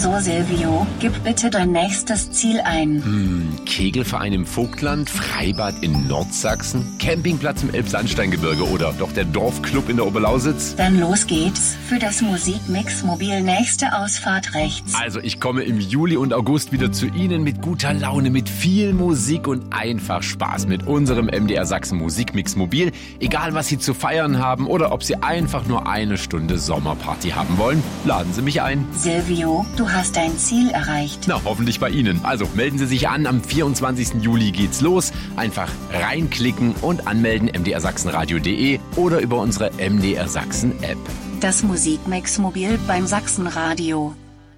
So, Silvio, gib bitte dein nächstes Ziel ein. Kegelverein im Vogtland, Freibad in Nordsachsen, Campingplatz im Elbsandsteingebirge oder doch der Dorfclub in der Oberlausitz? Dann los geht's. Für das Musikmix-Mobil nächste Ausfahrt rechts. Also ich komme im Juli und August wieder zu Ihnen mit guter Laune, mit viel Musik und einfach Spaß mit unserem MDR Sachsen Musikmix-Mobil. Egal, was Sie zu feiern haben oder ob Sie einfach nur eine Stunde Sommerparty haben wollen, laden Sie mich ein. Silvio, du hast dein Ziel erreicht. Na, hoffentlich bei Ihnen. Also melden Sie sich an, am 24. Juli geht's los. Einfach reinklicken und anmelden mdrsachsenradio.de oder über unsere MDR Sachsen App. Das Musikmix-Mobil beim Sachsenradio.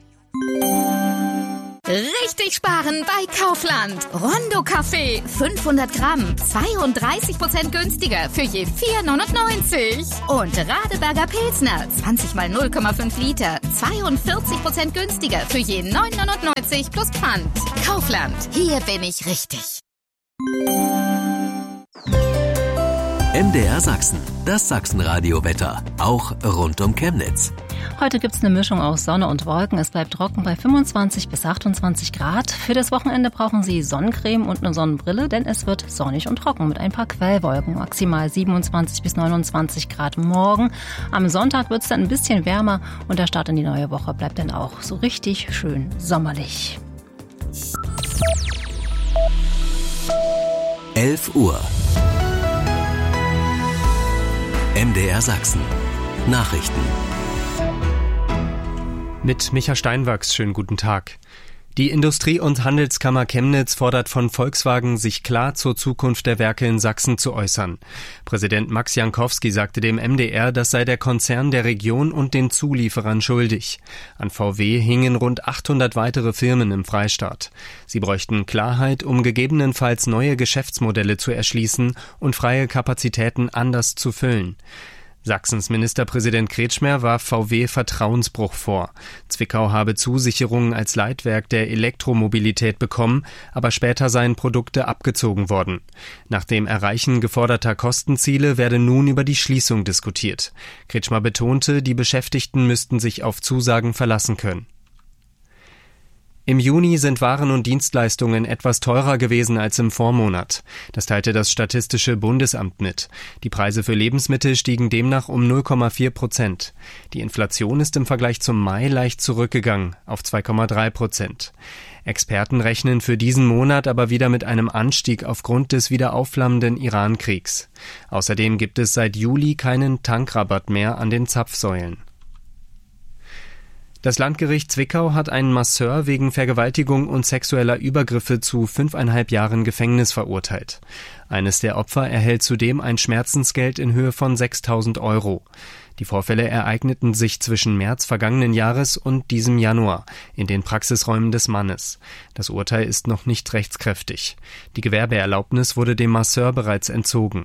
Richtig sparen bei Kaufland. Rondo Kaffee, 500 Gramm, 32% günstiger für je 4,99. Und Radeberger Pilsner, 20 mal 0,5 Liter, 42% günstiger für je 9,99 plus Pfand. Kaufland, hier bin ich richtig. MDR Sachsen, das Sachsenradio-Wetter, auch rund um Chemnitz. Heute gibt's eine Mischung aus Sonne und Wolken. Es bleibt trocken bei 25 bis 28 Grad. Für das Wochenende brauchen Sie Sonnencreme und eine Sonnenbrille, denn es wird sonnig und trocken mit ein paar Quellwolken. Maximal 27 bis 29 Grad morgen. Am Sonntag wird's dann ein bisschen wärmer und der Start in die neue Woche bleibt dann auch so richtig schön sommerlich. 11 Uhr. MDR Sachsen. Nachrichten. Mit Micha Steinwachs, schönen guten Tag. Die Industrie- und Handelskammer Chemnitz fordert von Volkswagen, sich klar zur Zukunft der Werke in Sachsen zu äußern. Präsident Max Jankowski sagte dem MDR, das sei der Konzern der Region und den Zulieferern schuldig. An VW hingen rund 800 weitere Firmen im Freistaat. Sie bräuchten Klarheit, um gegebenenfalls neue Geschäftsmodelle zu erschließen und freie Kapazitäten anders zu füllen. Sachsens Ministerpräsident Kretschmer warf VW Vertrauensbruch vor. Zwickau habe Zusicherungen als Leitwerk der Elektromobilität bekommen, aber später seien Produkte abgezogen worden. Nach dem Erreichen geforderter Kostenziele werde nun über die Schließung diskutiert. Kretschmer betonte, die Beschäftigten müssten sich auf Zusagen verlassen können. Im Juni sind Waren und Dienstleistungen etwas teurer gewesen als im Vormonat. Das teilte das Statistische Bundesamt mit. Die Preise für Lebensmittel stiegen demnach um 0,4%. Die Inflation ist im Vergleich zum Mai leicht zurückgegangen auf 2,3%. Experten rechnen für diesen Monat aber wieder mit einem Anstieg aufgrund des wieder aufflammenden Iran-Kriegs. Außerdem gibt es seit Juli keinen Tankrabatt mehr an den Zapfsäulen. Das Landgericht Zwickau hat einen Masseur wegen Vergewaltigung und sexueller Übergriffe zu 5,5 Jahren Gefängnis verurteilt. Eines der Opfer erhält zudem ein Schmerzensgeld in Höhe von 6.000 €. Die Vorfälle ereigneten sich zwischen März vergangenen Jahres und diesem Januar in den Praxisräumen des Mannes. Das Urteil ist noch nicht rechtskräftig. Die Gewerbeerlaubnis wurde dem Masseur bereits entzogen.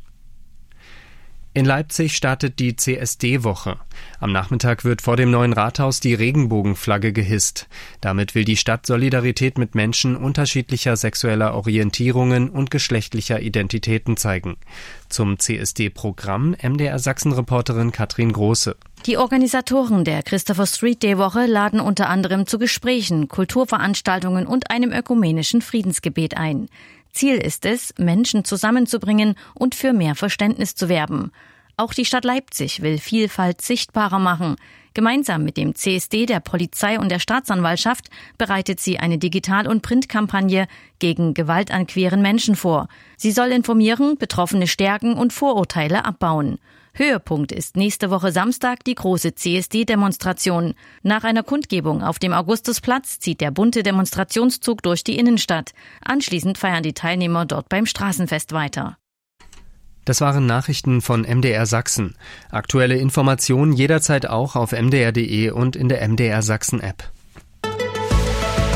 In Leipzig startet die CSD-Woche. Am Nachmittag wird vor dem neuen Rathaus die Regenbogenflagge gehisst. Damit will die Stadt Solidarität mit Menschen unterschiedlicher sexueller Orientierungen und geschlechtlicher Identitäten zeigen. Zum CSD-Programm MDR Sachsen-Reporterin Katrin Große. Die Organisatoren der Christopher Street Day Woche laden unter anderem zu Gesprächen, Kulturveranstaltungen und einem ökumenischen Friedensgebet ein. Ziel ist es, Menschen zusammenzubringen und für mehr Verständnis zu werben. Auch die Stadt Leipzig will Vielfalt sichtbarer machen. Gemeinsam mit dem CSD, der Polizei und der Staatsanwaltschaft bereitet sie eine Digital- und Printkampagne gegen Gewalt an queeren Menschen vor. Sie soll informieren, Betroffene stärken und Vorurteile abbauen. Höhepunkt ist nächste Woche Samstag die große CSD-Demonstration. Nach einer Kundgebung auf dem Augustusplatz zieht der bunte Demonstrationszug durch die Innenstadt. Anschließend feiern die Teilnehmer dort beim Straßenfest weiter. Das waren Nachrichten von MDR Sachsen. Aktuelle Informationen jederzeit auch auf mdr.de und in der MDR Sachsen App.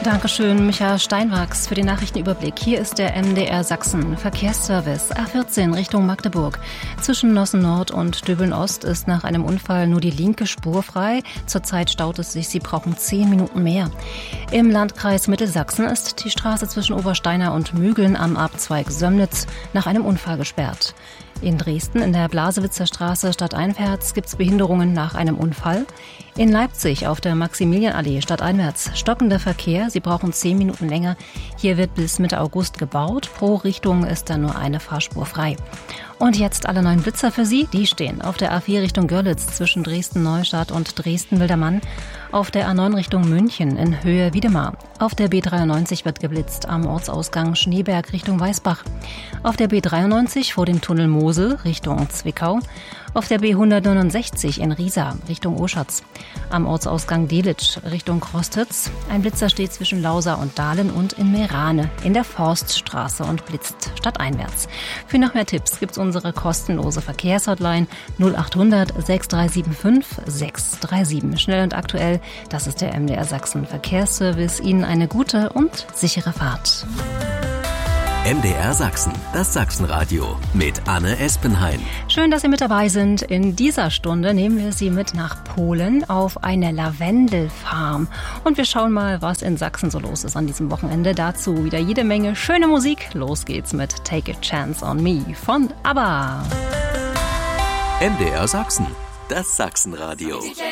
Dankeschön, Micha Steinwachs, für den Nachrichtenüberblick. Hier ist der MDR Sachsen Verkehrsservice A14 Richtung Magdeburg. Zwischen Nossen Nord und Döbeln Ost ist nach einem Unfall nur die linke Spur frei. Zurzeit staut es sich, Sie brauchen 10 Minuten mehr. Im Landkreis Mittelsachsen ist die Straße zwischen Obersteiner und Mügeln am Abzweig Sömnitz nach einem Unfall gesperrt. In Dresden in der Blasewitzer Straße stadteinwärts gibt es Behinderungen nach einem Unfall. In Leipzig auf der Maximilianallee stadteinwärts stockender Verkehr. Sie brauchen 10 Minuten länger. Hier wird bis Mitte August gebaut. Pro Richtung ist dann nur eine Fahrspur frei. Und jetzt alle neuen Blitzer für Sie. Die stehen auf der A4 Richtung Görlitz zwischen Dresden-Neustadt und Dresden-Wildermann. Auf der A9 Richtung München in Höhe Wiedemar. Auf der B93 wird geblitzt am Ortsausgang Schneeberg Richtung Weißbach. Auf der B93 vor dem Tunnel Mosel Richtung Zwickau. Auf der B169 in Riesa Richtung Oschatz. Am Ortsausgang Delitzsch Richtung Krostitz. Ein Blitzer steht zwischen Lausa und Dahlen und in Meerane in der Forststraße und blitzt stadteinwärts. Für noch mehr Tipps gibt's unsere kostenlose Verkehrshotline 0800 6375 637. Schnell und aktuell, das ist der MDR Sachsen Verkehrsservice. Ihnen eine gute und sichere Fahrt. MDR Sachsen, das Sachsenradio mit Anne Espenhain. Schön, dass Sie mit dabei sind. In dieser Stunde nehmen wir Sie mit nach Polen auf eine Lavendelfarm. Und wir schauen mal, was in Sachsen so los ist an diesem Wochenende. Dazu wieder jede Menge schöne Musik. Los geht's mit Take a Chance on Me von ABBA. MDR Sachsen, das Sachsenradio.